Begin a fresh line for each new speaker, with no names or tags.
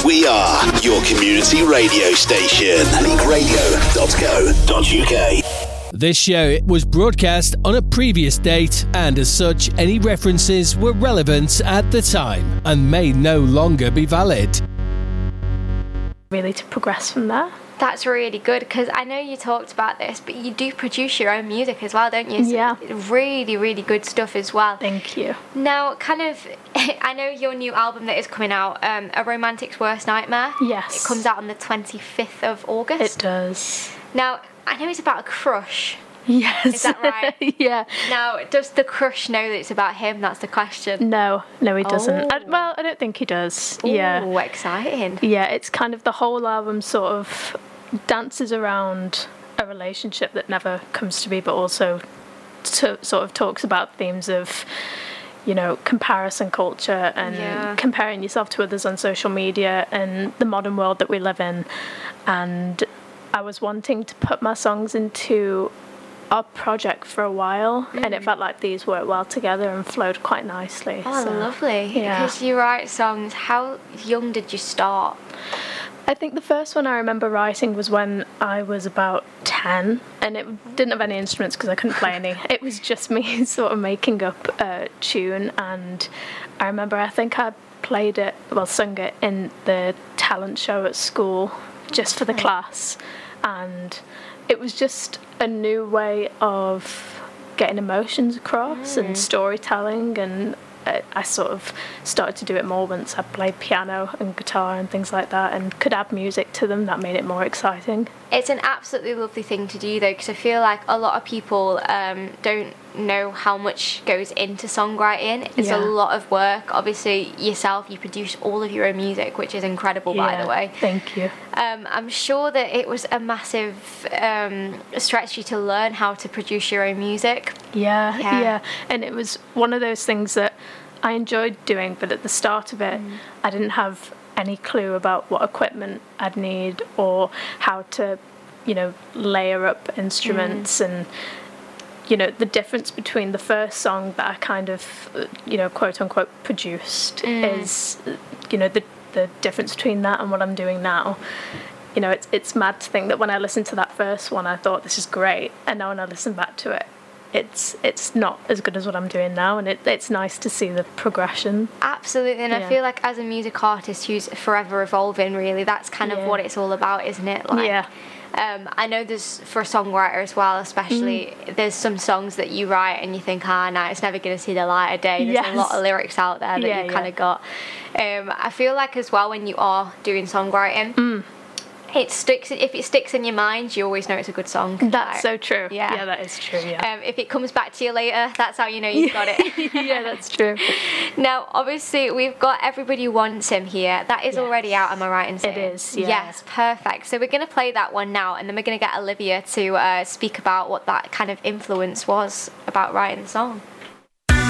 We are your community radio station. leagueradio.co.uk.
This show was broadcast on a previous date, and as such, any references were relevant at the time and may no longer be valid.
Really to progress from there.
That's really good, because I know you talked about this, but you do produce your own music as well, don't you?
Yeah.
Really, really good stuff as well.
Thank you.
Now, I know your new album that is coming out, A Romantic's Worst Nightmare.
Yes.
It comes out on the 25th of August.
It does.
Now, I know it's about a crush.
Yes.
Is that right?
Yeah.
Now, does the crush know that it's about him? That's the question.
No, he doesn't.
Oh.
I don't think he does.
Ooh,
yeah.
Exciting.
Yeah, it's kind of the whole album sort of dances around a relationship that never comes to be, but also sort of talks about themes of, comparison culture and comparing yourself to others on social media and the modern world that we live in. And I was wanting to put my songs into a project for a while, and it felt like these worked well together and flowed quite nicely.
Oh, so, lovely.
Yeah.
Because you write songs. How young did you start?
I think the first one I remember writing was when I was about 10, and it didn't have any instruments because I couldn't play any. It was just me sort of making up a tune, and I remember I think I sung it in the talent show at school just for the class, and it was just a new way of getting emotions across and storytelling, and I sort of started to do it more once I played piano and guitar and things like that and could add music to them. That made it more exciting.
It's an absolutely lovely thing to do, though, because I feel like a lot of people don't know how much goes into songwriting. It's a lot of work. Obviously, yourself, you produce all of your own music, which is incredible, by the way.
Thank you.
I'm sure that it was a massive stretch for you to learn how to produce your own music.
Yeah. And it was one of those things that I enjoyed doing, but at the start of it, I didn't have any clue about what equipment I'd need or how to, layer up instruments and, the difference between the first song that I kind of, quote unquote produced is, the difference between that and what I'm doing now. It's mad to think that when I listened to that first one, I thought this is great, and now when I listen back to it, it's not as good as what I'm doing now, and it's nice to see the progression.
Absolutely, and I feel like as a music artist who's forever evolving, really, that's kind of what it's all about, isn't it? I know there's, for a songwriter as well, especially, there's some songs that you write and you think, no, it's never going to see the light of day. There's a lot of lyrics out there that you kind of got. I feel like as well, when you are doing songwriting, it sticks. If it sticks in your mind, you always know it's a good song.
That's so true. Yeah, that is true. Yeah.
If it comes back to you later, that's how you know you've got it.
Yeah, that's true.
Now, obviously, we've got Everybody Wants Him here. That is already out, am I right in saying?
It is, yeah.
Yes, perfect. So we're going to play that one now, and then we're going to get Olivia to speak about what that kind of influence was about writing the song.